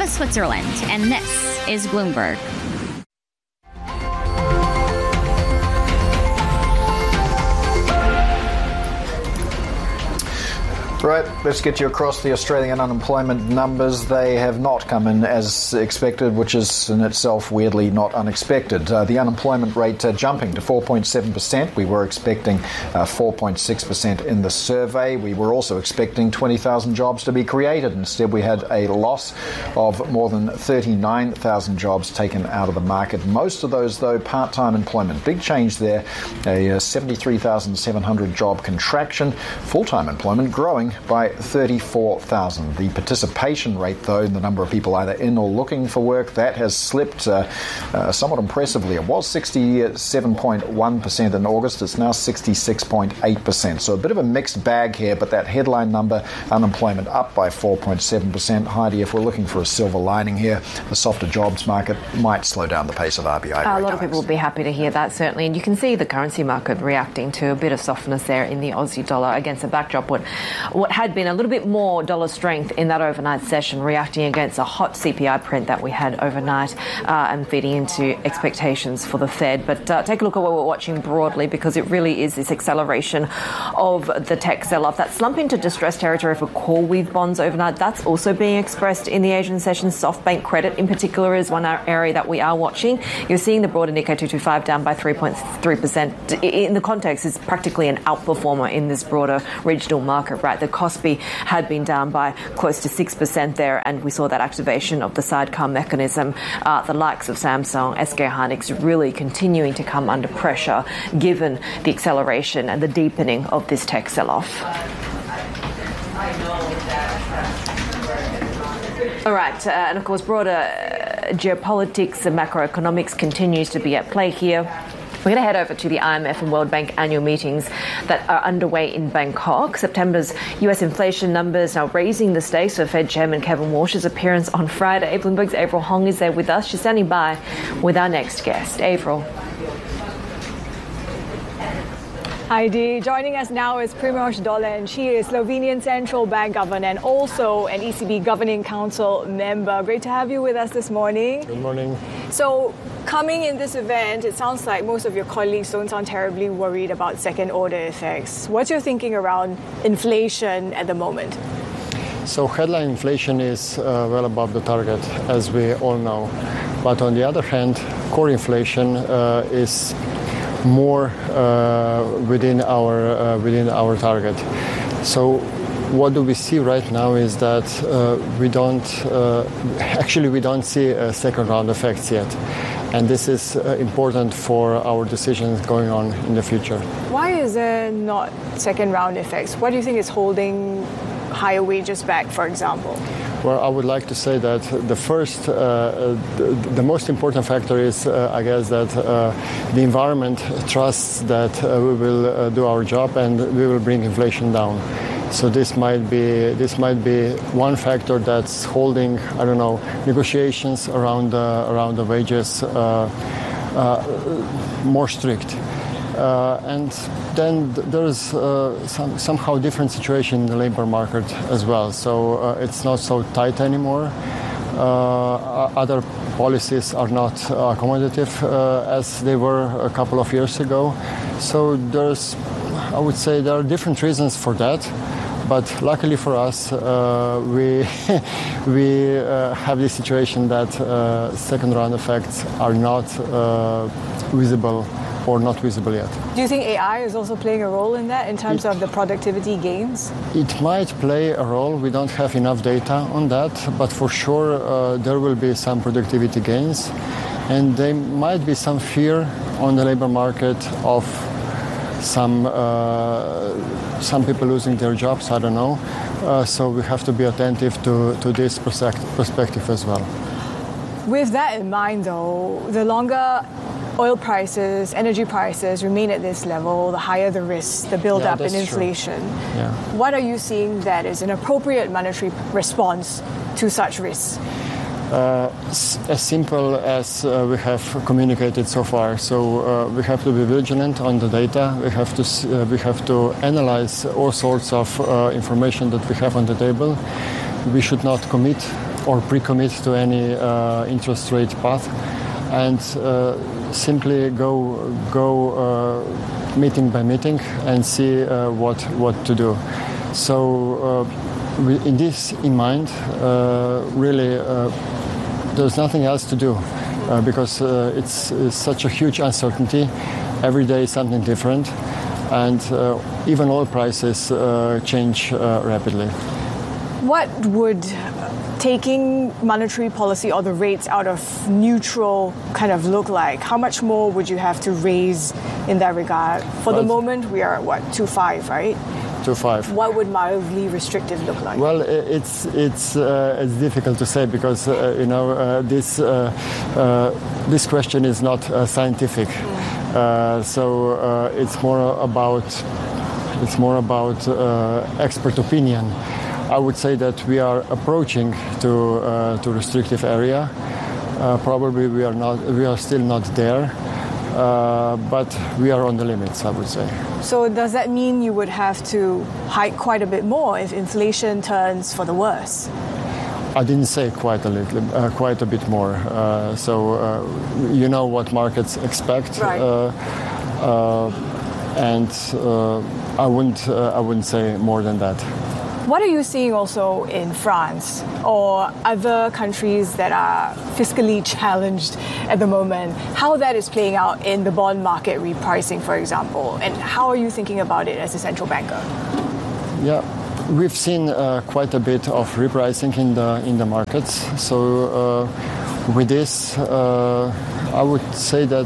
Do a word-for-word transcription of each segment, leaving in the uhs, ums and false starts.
Switzerland, and this is Bloomberg. Right, let's get you across the Australian unemployment numbers. They have not come in as expected, which is in itself weirdly not unexpected. Uh, the unemployment rate uh, jumping to four point seven percent. We were expecting uh, four point six percent in the survey. We were also expecting twenty thousand jobs to be created. Instead, we had a loss of more than thirty-nine thousand jobs taken out of the market. Most of those, though, part-time employment. Big change there. A uh, seventy-three thousand seven hundred job contraction. Full-time employment growing by thirty-four thousand. The participation rate, though, the number of people either in or looking for work, that has slipped uh, uh, somewhat impressively. It was sixty-seven point one percent in August. It's now sixty-six point eight percent. So a bit of a mixed bag here, but that headline number, unemployment up by four point seven percent. Heidi, if we're looking for a silver lining here, the softer jobs market might slow down the pace of R B I. Uh, a lot of people will be happy to hear that, certainly. And you can see the currency market reacting to a bit of softness there in the Aussie dollar against a backdrop. What What had been a little bit more dollar strength in that overnight session, reacting against a hot C P I print that we had overnight uh, and feeding into expectations for the Fed. But uh, take a look at what we're watching broadly, because it really is this acceleration of the tech sell-off. That slump into distressed territory for CoreWeave bonds overnight, that's also being expressed in the Asian session. SoftBank credit in particular is one area that we are watching. You're seeing the broader Nikkei two twenty-five down by three point three percent. In the context, it's practically an outperformer in this broader regional market, right? The Kospi had been down by close to six percent there, and we saw that activation of the sidecar mechanism. Uh, the likes of Samsung, S K Hynix really continuing to come under pressure given the acceleration and the deepening of this tech sell-off. All right, uh, and of course broader uh, geopolitics and macroeconomics continues to be at play here. We're going to head over to the I M F and World Bank annual meetings that are underway in Bangkok. September's U S inflation numbers now raising the stakes for Fed Chairman Kevin Walsh's appearance on Friday. Bloomberg's Avril Hong is there with us. She's standing by with our next guest. Avril. Heidi, joining us now is Primož Dolenc. She is Slovenian Central Bank Governor and also an E C B Governing Council member. Great to have you with us this morning. Good morning. So, coming in this event, it sounds like most of your colleagues don't sound terribly worried about second-order effects. What's your thinking around inflation at the moment? So headline inflation is uh, well above the target, as we all know. But on the other hand, core inflation uh, is more uh, within our uh, within our target. So what do we see right now is that uh, we don't uh, actually we don't see uh, second round effects yet, and this is uh, important for our decisions going on in the future. Why is there not second round effects? What do you think is holding higher wages back, for example? Well, I would like to say that the first, uh, the, the most important factor is, uh, I guess, that uh, the environment trusts that uh, we will uh, do our job and we will bring inflation down. So this might be this might be one factor that's holding, I don't know, negotiations around uh, around the wages uh, uh, more strict. Uh, and then th- there is uh, some, somehow different situation in the labor market as well. So uh, it's not so tight anymore. Uh, other policies are not uh, accommodative uh, as they were a couple of years ago. So there's, I would say, there are different reasons for that. But luckily for us, uh, we we uh, have this situation that uh, second round effects are not uh, visible. Or not visible yet. Do you think A I is also playing a role in that in terms it, of the productivity gains? It might play a role. We don't have enough data on that, but for sure uh, there will be some productivity gains, and there might be some fear on the labor market of some uh, some people losing their jobs. I don't know. Uh, so we have to be attentive to, to this perspective as well. With that in mind, though, the longer oil prices, energy prices remain at this level, the higher the risk, the build-up yeah, in inflation. Yeah. What are you seeing that is an appropriate monetary response to such risks? Uh, as simple as uh, we have communicated so far. So uh, we have to be vigilant on the data. We have to uh, we have to analyze all sorts of uh, information that we have on the table. We should not commit or pre-commit to any uh, interest rate path, and uh, simply go go uh, meeting by meeting and see uh, what what to do. So, uh, we, in this in mind, uh, really, uh, there's nothing else to do uh, because uh, it's, it's such a huge uncertainty. Every day is something different, and uh, even oil prices uh, change uh, rapidly. What would taking monetary policy or the rates out of neutral kind of look like? How much more would you have to raise in that regard? For well, the moment, we are at what, two point five, right? two point five. What would mildly restrictive look like? Well, it's it's uh, it's difficult to say because uh, you know uh, this uh, uh, this question is not uh, scientific. Mm. Uh, so uh, it's more about it's more about uh, expert opinion. I would say that we are approaching to uh, to restrictive area. Uh, probably we are not. We are still not there, uh, but we are on the limits, I would say. So does that mean you would have to hike quite a bit more if inflation turns for the worse? I didn't say quite a little, uh, quite a bit more. Uh, so uh, you know what markets expect, right. uh, uh, and uh, I wouldn't, uh, I wouldn't say more than that. What are you seeing also in France or other countries that are fiscally challenged at the moment? How that is playing out in the bond market repricing, for example, and how are you thinking about it as a central banker? Yeah. We've seen uh, quite a bit of repricing in the in the markets. So uh, with this, uh, I would say that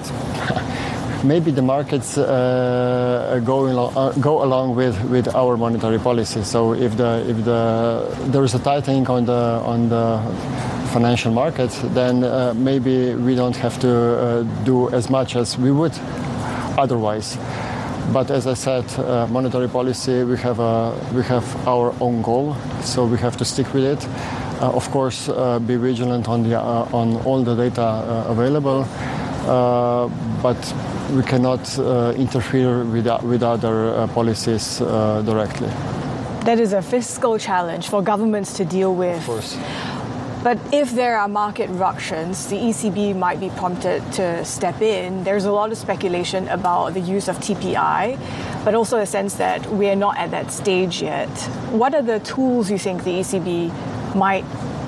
maybe the markets uh, go along, uh, go along with, with our monetary policy. So if the if the there is a tightening on the on the financial market, then uh, maybe we don't have to uh, do as much as we would otherwise. But as I said, uh, monetary policy, we have a, we have our own goal, so we have to stick with it. Uh, of course, uh, be vigilant on the uh, on all the data uh, available, uh, but we cannot uh, interfere with uh, with other uh, policies uh, directly. That is a fiscal challenge for governments to deal with. Of course. But if there are market ructions, the E C B might be prompted to step in. There's a lot of speculation about the use of T P I, but also a sense that we are not at that stage yet. What are the tools you think the E C B might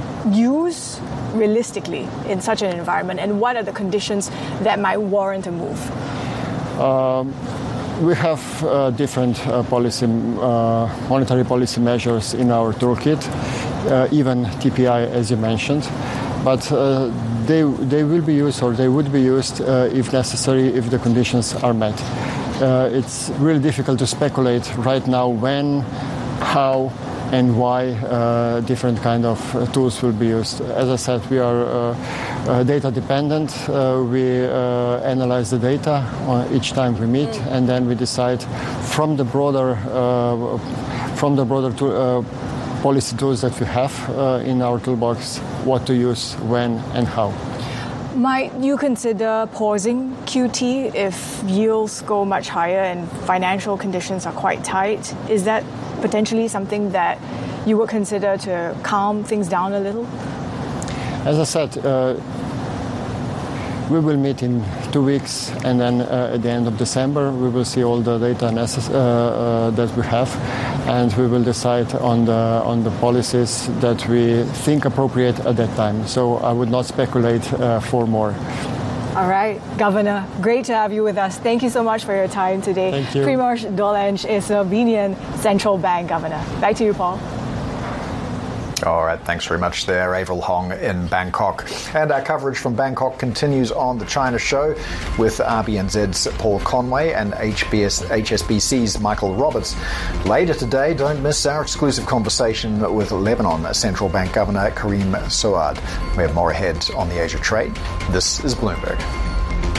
use realistically in such an environment, and what are the conditions that might warrant a move? Um, we have uh, different uh, policy, uh, monetary policy measures in our toolkit. Uh, even T P I, as you mentioned, but uh, they they will be used, or they would be used uh, if necessary, if the conditions are met. Uh, it's really difficult to speculate right now when, how, and why uh, different kind of uh, tools will be used. As I said, we are uh, uh, data dependent. Uh, we uh, analyze the data uh, each time we meet, and then we decide from the broader uh, from the broader tool, uh, policy tools that we have uh, in our toolbox, what to use, when, and how. Might you consider pausing Q T if yields go much higher and financial conditions are quite tight? Is that potentially something that you would consider to calm things down a little? As I said, uh, we will meet in two weeks, and then uh, at the end of December we will see all the data necess- uh, uh, that we have, and we will decide on the on the policies that we think appropriate at that time. So I would not speculate uh, for more. All right, Governor, great to have you with us. Thank you so much for your time today. Thank you. Primož Dolenc is Slovenian Central Bank Governor. Back to you, Paul. All right, thanks very much there, Avril Hong in Bangkok. And our coverage from Bangkok continues on the China Show with R B N Z's Paul Conway and H B S, H S B C's Michael Roberts. Later today, don't miss our exclusive conversation with Lebanon Central Bank Governor Karim Soad. We have more ahead on the Asia Trade. This is Bloomberg.